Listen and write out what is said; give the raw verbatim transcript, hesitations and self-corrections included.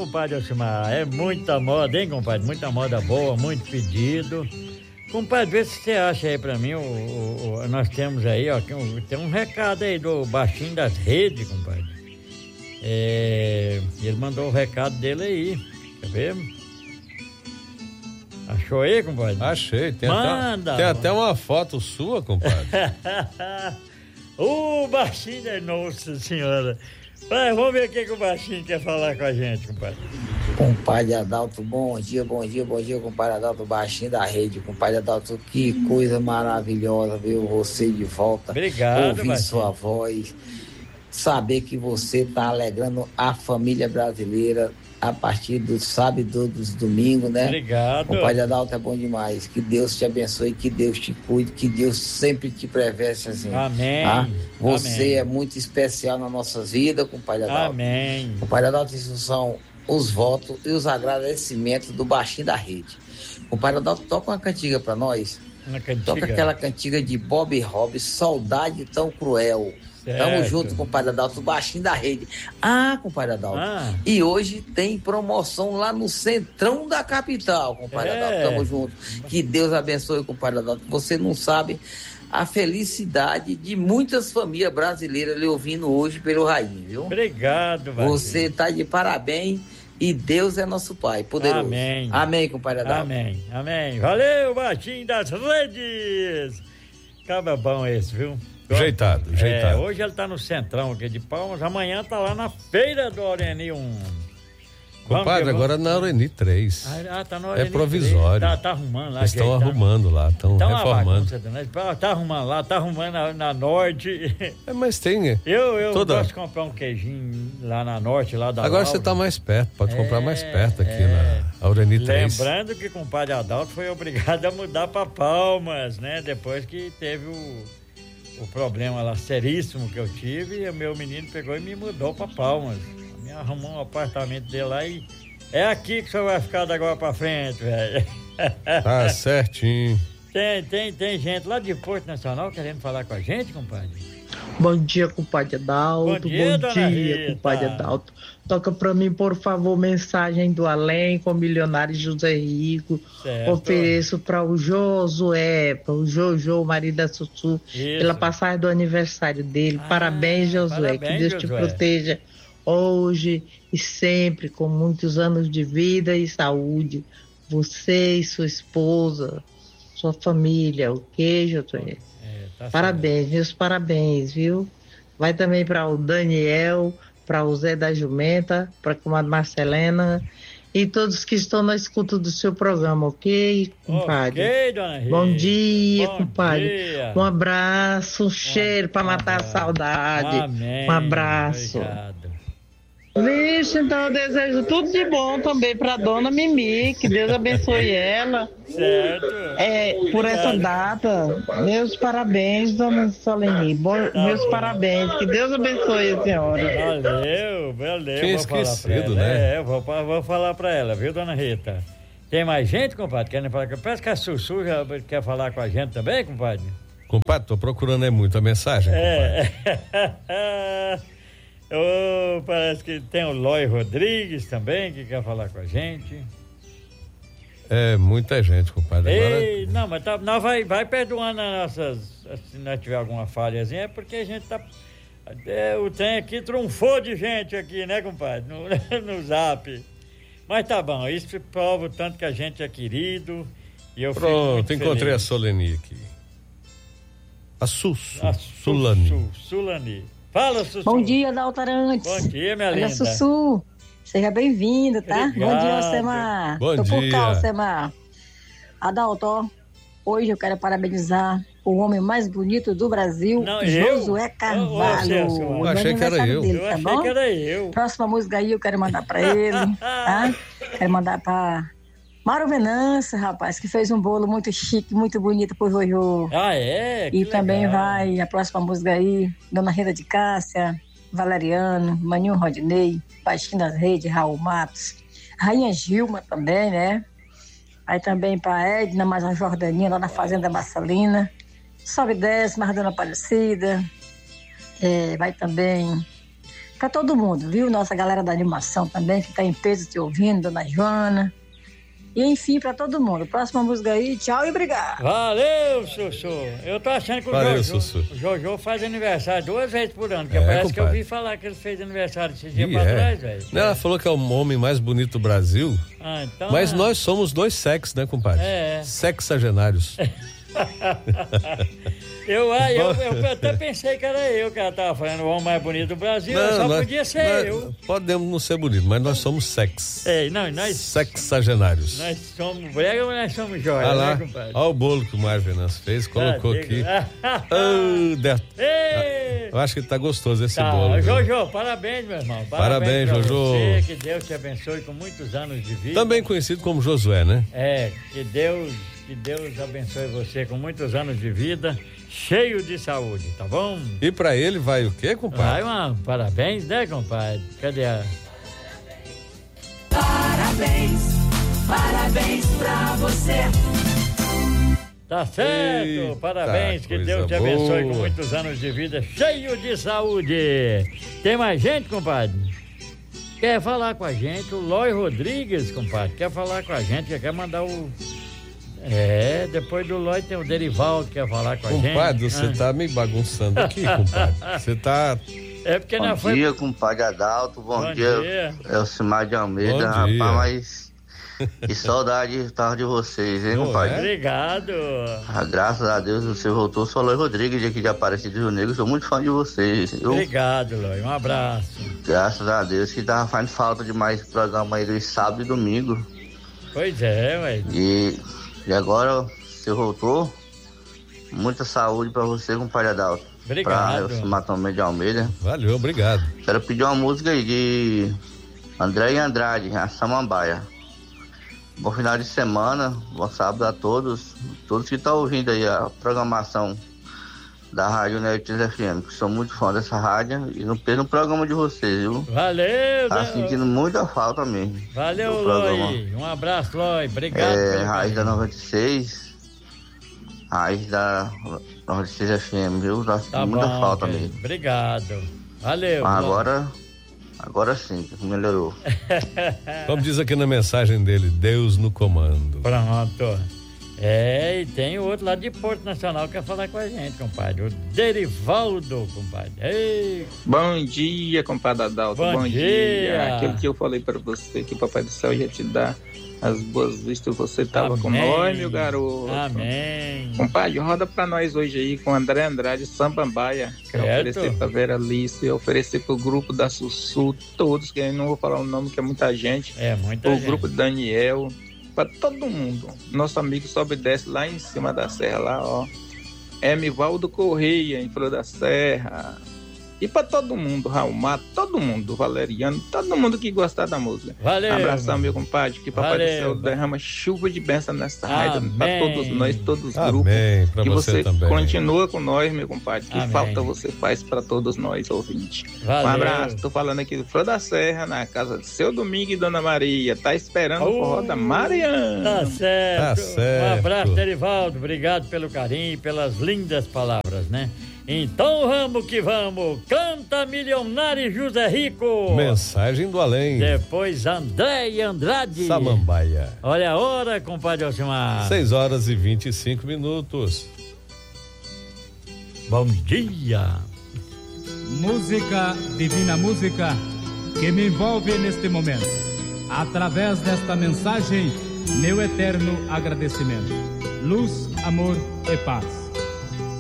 compadre Alcimar, é muita moda, hein, compadre? Muita moda boa, muito pedido. Compadre, vê se você acha aí pra mim, o, o, o, nós temos aí, ó, tem um, tem um recado aí do baixinho das redes, compadre. É, ele mandou o recado dele aí, quer ver? Achou aí, compadre? Achei, tem, Manda. Até, tem até uma foto sua, compadre. O baixinho da Nossa Senhora. Vai, vamos ver o que, que o baixinho quer falar com a gente, compadre. Compadre Adalto, bom dia, bom dia, bom dia, compadre Adalto, baixinho da rede. Compadre Adalto, que coisa maravilhosa ver você de volta. Obrigado, ouvir baixinho. Sua voz, saber que você está alegrando a família brasileira a partir do sábado, dos domingos, né? Obrigado. Compadre Adalto, é bom demais. Que Deus te abençoe, que Deus te cuide, que Deus sempre te preveste assim. Amém. Tá? Você Amém. é muito especial nas nossas vidas, compadre Adalto. Amém. Compadre Adalto, isso são os votos e os agradecimentos do baixinho da rede. Compadre Adalto, toca uma cantiga pra nós. Uma cantiga. Toca aquela cantiga de Bob Robbins, Saudade Tão Cruel. Certo. Tamo junto, compadre Adalto, baixinho da rede. Ah, compadre Adalto. Ah. E hoje tem promoção lá no centrão da capital, compadre É. Adalto. Tamo junto. Que Deus abençoe, compadre Adalto. Você não sabe a felicidade de muitas famílias brasileiras lhe ouvindo hoje pelo Rainho, viu? Obrigado, baixinho. Você tá de parabéns e Deus é nosso Pai, poderoso. Amém. Amém, compadre Adalto. Amém, amém. Valeu, baixinho das redes. Acaba bom esse, viu? Jeitado, jeitado. É, hoje ele tá no centrão aqui de Palmas, amanhã tá lá na feira do Oreni um. Compadre, agora na Oreni três. Ah, tá no Oreni é provisório. Tá, tá arrumando lá. Eles estão ajeitando. arrumando lá, estão Tá uma reformando. bagunça, né? Tá arrumando lá, tá arrumando na, na Norte. É, mas tem. Eu, eu toda... gosto de comprar um queijinho lá na Norte, lá da Agora Laura. você tá mais perto, pode É, comprar mais perto aqui é. na Oreni três. Lembrando que o compadre Adalto foi obrigado a mudar pra Palmas, né? Depois que teve o, o problema lá seríssimo que eu tive, e o meu menino pegou e me mudou pra Palmas. Me arrumou um apartamento dele lá e é aqui que o senhor vai ficar da agora pra frente, velho. Tá certinho. Tem, tem, tem gente lá de Porto Nacional querendo falar com a gente, compadre. Bom dia, compadre Adalto. Bom dia, Bom dona dia, Rita. compadre Adalto. Toca pra mim, por favor, mensagem do além com o milionário José Rico. Certo. Ofereço para o Josué, para o Jojo, o marido da Sussu, Isso. pela passagem do aniversário dele. Ah, parabéns, Josué. parabéns, que Deus Josué. te proteja hoje e sempre, com muitos anos de vida e saúde. Você e sua esposa, sua família, ok, Josué? É, tá Parabéns, meus parabéns, viu? Vai também para o Daniel, para o Zé da Jumenta, para a comadre Marcelena e todos que estão na escuta do seu programa, ok, compadre? Ok, dona Rita. Bom dia, Bom compadre. dia. Um abraço, um cheiro para matar a saudade. Amém. Um abraço. Obrigado. Vixe, então eu desejo tudo de bom também para dona Mimi, que Deus abençoe ela. Certo. É, por essa data, meus parabéns, dona Soleni. Bo- meus bom. parabéns. Que Deus abençoe a senhora. Valeu, valeu. Tinha vou falar pra esquecido, ela. né? É, eu vou, vou falar pra ela, viu, dona Rita? Tem mais gente, compadre? Querem falar? Parece que a Sussu já quer falar com a gente também, compadre? Compadre, tô procurando é muita mensagem, compadre. É. Oh, parece que tem o Lói Rodrigues também, que quer falar com a gente. É muita gente, compadre. Ei, Agora... não, mas tá, não, vai, vai perdoando as nossas. Se nós tiver alguma falhazinha, é porque a gente tá. É, o trem aqui trunfou de gente aqui, né, compadre? No, no zap. Mas tá bom, isso prova o tanto que a gente é querido. E eu fico Pronto, muito encontrei feliz. a Soleni aqui. A Sussu. A Sulani. Sussu, Sulani. Fala, Sussu. Bom dia, Adalto Arantes. Bom dia, minha Olha, linda. Sussu, seja bem-vindo, tá? Obrigado. Bom dia, Alcemar. Bom Tô por dia. cá, Alcemar. Adalto, ó, hoje eu quero parabenizar o homem mais bonito do Brasil, Não, eu? Josué Ô, ô, Carvalho. Celso, eu no achei que era aniversário eu. Dele, Eu tá achei bom? que era eu. Próxima música aí eu quero mandar pra ele, tá? Quero mandar pra Mário Venâncio, rapaz, que fez um bolo muito chique, muito bonito pro Jojo. Ah, é? Que E também legal. vai a próxima música aí, Dona Rita de Cássia, Valeriano, Maninho Rodney, Baixinho das Redes, Raul Matos, Rainha Gilma também, né? Aí também pra Edna, mais a Jordaninha lá na Fazenda Marcelina, Sobe e Desce, mais a Dona Aparecida, é, vai também Para todo mundo, viu? Nossa galera da animação também, que tá em peso te ouvindo, Dona Joana. E enfim, para todo mundo. Próxima música aí, tchau e obrigado. Valeu, Sussu. Eu tô achando que o Valeu, Jojo, Sussu. o Jojo faz aniversário duas vezes por ano, porque É, parece que eu compadre. vi falar que ele fez aniversário esse dia Ih, pra é. trás, velho. Não, ela falou que é o homem mais bonito do Brasil, Ah, então, mas é. nós somos dois sexos, né, compadre? É. Sexagenários. Eu, ah, eu, eu até pensei que era eu que ela tava falando o homem mais bonito do Brasil, só nós- podia ser nós- eu. Podemos não ser bonitos, mas nós somos sex. Ei, não, nós, Sexagenários. nós somos brega, mas nós somos joia, Olha lá, né, compadre? olha o bolo que o Mário Venâncio fez, colocou Ah, aqui. diga. Ah, de- Ei! Eu acho que tá gostoso esse Tá, bolo. viu? Jojo, parabéns, meu irmão. Parabéns, pra Jojo. Você, que Deus te abençoe com muitos anos de vida. Também conhecido como Josué, né? É, que Deus, que Deus abençoe você com muitos anos de vida, cheio de saúde, tá bom? E pra ele vai o quê, compadre? Vai, uma parabéns, né, compadre? Cadê a... Parabéns, parabéns pra você. Tá certo, Eita, parabéns, que coisa Deus te abençoe boa. com muitos anos de vida, cheio de saúde. Tem mais gente, compadre? Quer falar com a gente? O Lói Rodrigues, compadre, quer falar com a gente, quer mandar o... É, depois do Lói tem o Derivaldo que quer falar com a gente. Compadre, você Ah. tá me bagunçando aqui, compadre. Você tá... É porque Bom não foi... dia, compadre Adalto. Bom, Bom dia, dia. é o Cimar de Almeida, Bom rapaz, dia. mas que saudade tava de vocês, hein, Não compadre? é? Obrigado. Ah, graças a Deus você voltou, sou Lói Rodrigues, aqui de Aparecido do Rio Negro, sou muito fã de vocês. Eu, Obrigado, Lói. Um abraço. graças a Deus, que tava fazendo falta demais o programa aí dos sábado e domingo. Pois é, ué. E, e agora você voltou, muita saúde pra você, compadre Adalto. Obrigado. Pra Cimar também de Almeida. Valeu, obrigado. Quero pedir uma música aí de André e Andrade, a Samambaia. Bom final de semana, bom sábado a todos, todos que estão ouvindo aí a programação da Rádio Neotis F M, que sou muito fã dessa rádio e não perco o programa de vocês, viu? Valeu, Tá Deus. sentindo muita falta mesmo. Valeu, do programa. Lói. Um abraço, Lói. Obrigado. É, pelo Raiz da carinho. noventa e seis, Raiz da noventa e seis F M, viu? Tá sentindo Tá muita bom, falta querido. mesmo. Obrigado. Valeu. Mas Lói. agora, agora sim, melhorou. Como diz aqui na mensagem dele, Deus no comando. Pronto. É, e tem o outro lá de Porto Nacional que quer falar com a gente, compadre. O Derivaldo, compadre. Ei, Bom dia, compadre Adalto. Bom Bom, dia. dia. Aquilo que eu falei pra você, que o Papai do Céu ia te dar as boas vistas, você tava com Amém. nós, meu garoto. amém. Compadre, roda pra nós hoje aí com André Andrade, Sambambaia. Quero Certo. oferecer pra Vera Alice, oferecer pro grupo da Sussu, todos, que eu não vou falar o nome, que é muita gente. É, muita O gente. grupo Daniel, pra todo mundo. Nosso amigo sobe e desce lá em cima da serra, lá, ó. Emivaldo Correia, em Flor da Serra. E pra todo mundo, Raul Mato, todo mundo, Valeriano, todo mundo que gostar da música. Valeu. Abração, meu compadre, que Papai Valeu. do Céu derrama chuva de bênção nessa rádio, pra Amém. todos nós, todos os grupos. Amém, pra Que você, você também. continua com nós, meu compadre. Que Amém. falta você faz pra todos nós, ouvintes. Valeu. Um abraço. Tô falando aqui do Flor da Serra, na casa de Seu Domingo e Dona Maria. Tá esperando o forró da Mariana. Tá certo. Tá certo. Um abraço, Derivaldo. Obrigado pelo carinho e pelas lindas palavras, né? Então vamos que vamos. Canta Milionário José Rico. Mensagem do além. Depois André e Andrade. Samambaia. Olha a hora, compadre Alcimar. seis horas e vinte e cinco minutos. Bom dia. Música, divina música, que me envolve neste momento. Através desta mensagem, meu eterno agradecimento. Luz, amor e paz.